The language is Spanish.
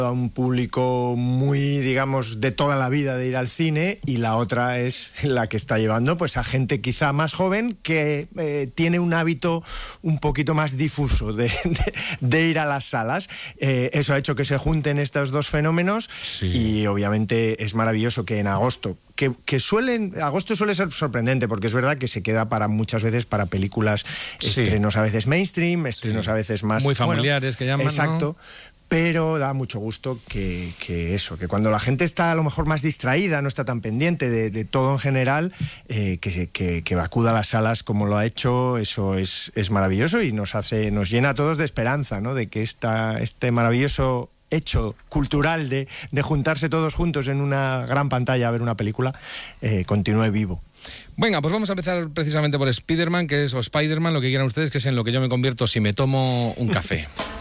a un público muy, digamos, de toda la vida de ir al cine, y la otra es la que está llevando pues a gente quizá más joven que tiene un hábito un poquito más difuso de ir a las salas. Eso ha hecho que se junten estos dos fenómenos, sí. Y obviamente es maravilloso que en agosto, agosto suele ser sorprendente, porque es verdad que se queda muchas veces para películas, sí. Estrenos a veces mainstream, estrenos, sí. A veces más... muy familiares, que llaman, exacto, ¿no? Pero da mucho gusto que cuando la gente está a lo mejor más distraída, no está tan pendiente de todo en general, que acuda a las salas como lo ha hecho. Eso es maravilloso y nos llena a todos de esperanza, ¿no? De que este maravilloso hecho cultural de juntarse todos juntos en una gran pantalla a ver una película continúe vivo. Venga, pues vamos a empezar precisamente por Spider-Man, o Spider-Man, lo que quieran ustedes, que es en lo que yo me convierto si me tomo un café.